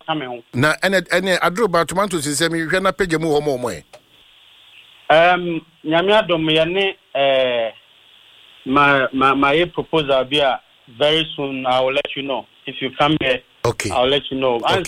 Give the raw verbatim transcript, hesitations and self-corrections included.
kame. Na ene ene adro ba tomato sese mi hwe na page mu ho mo mo e. Um nyame adom ye ne eh my my my proposal be very soon. I will let you know if you come here. Okay. I'll let you know. Okay.